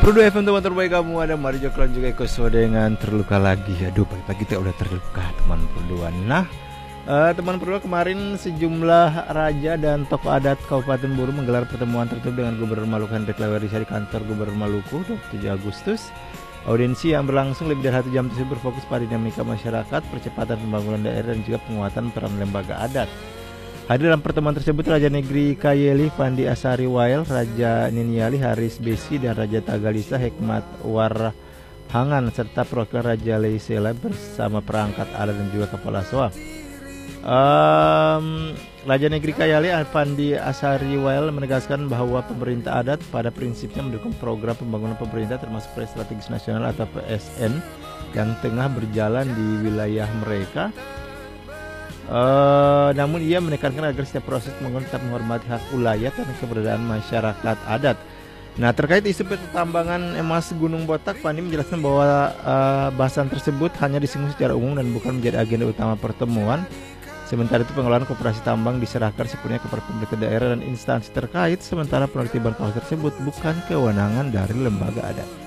Perlu FM teman terbaik kamu, ada Mario Joklan juga Eko dengan terluka lagi. Aduh, pagi-pagi kita udah terluka teman perluan. Nah, teman perluan kemarin sejumlah raja dan tokoh adat Kabupaten Buru menggelar pertemuan tertutup dengan Gubernur Maluku Hendrik Lawerisa di kantor Gubernur Maluku 27 Agustus. Audiensi yang berlangsung lebih dari 1 jam tersebut berfokus pada dinamika masyarakat, percepatan pembangunan daerah dan juga penguatan peran lembaga adat. Hadir dalam pertemuan tersebut Raja Negeri Kayeli Fandi Asari Wael, Raja Niniali Haris Besi, dan Raja Tagalisa Hikmat Warhangan serta perwakilan Raja Leisela bersama perangkat adat dan juga kepala soa. Raja Negeri Kayeli Fandi Asari Wael menegaskan bahwa pemerintah adat pada prinsipnya mendukung program pembangunan pemerintah termasuk Proyek Strategis Nasional atau PSN yang tengah berjalan di wilayah mereka. Namun ia menekankan agar setiap proses pembangunan tetap menghormati hak ulayat dan keberadaan masyarakat adat. Nah, terkait isu pertambangan emas Gunung Botak, Fandi menjelaskan bahwa bahasan tersebut hanya disinggung secara umum dan bukan menjadi agenda utama pertemuan. Sementara itu pengelolaan koperasi tambang diserahkan sepenuhnya kepada pemerintah daerah dan instansi terkait, sementara penertiban kawasan tersebut bukan kewenangan dari lembaga adat.